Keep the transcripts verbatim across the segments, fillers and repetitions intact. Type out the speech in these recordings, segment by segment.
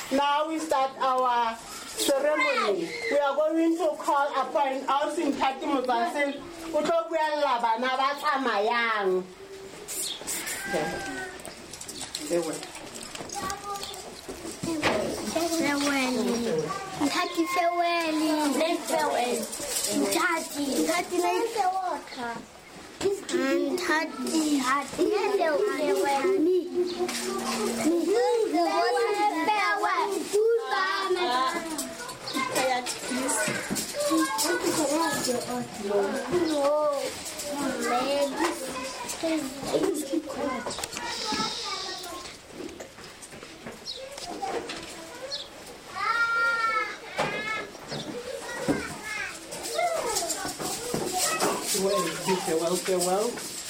Now we start our ceremony. We are going to call upon our Simpati Muzasin, Utobuela Banabata Mayang. Farewell. Ntati farewell. Let's farewell. Ntati. Ntati let's water. Ntati. Ntati farewell. Me. Me. Farewell. Goodbye. Quiet, please. No. Please keep quiet. Well, farewell, farewell.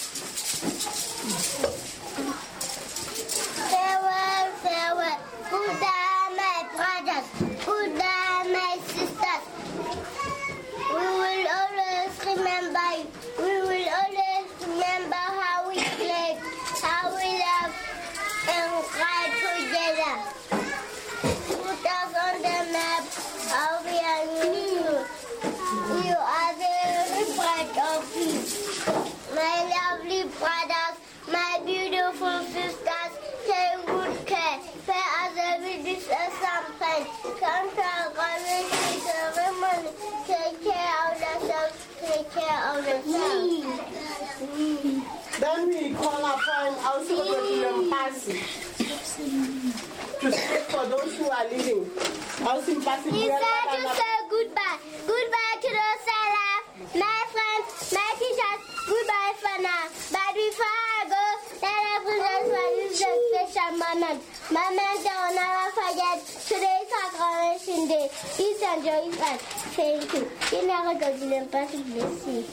Farewell, farewell. Goodbye, my brothers. Goodbye, my sisters. We will always remember you. We will always remember how we played, how we loved and cried together. Put us on the map, how we are new. You are the very bright of peace. My lovely brothers, my beautiful sisters, take good care. Pay us every dish at some time. Come to our community ceremony. Take care of yourselves. Take care of yourselves. Then we call upon our Superintendent Pasi to speak for those who are leaving. Our Simpati. He said to say goodbye. Goodbye to those that left. My friends, my teachers, goodbye for now. But before I go, let I present for you the special moment. My mentor will never forget today's Acclamation Day. Please enjoy it. Thank you. You never go to the party, bless you.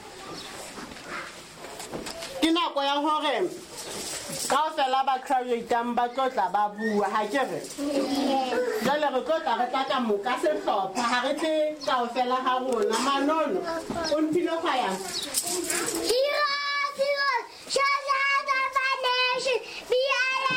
Kina ko yang hore. Ka fela ba graduate ba tlotla ba bua ha ke re. Jale re tlotla re tla ka moka se hlopha ha re tle ka fela ha rona manono. O ntile kwa yang. Heroes, heroes, show us the nation. Be alive.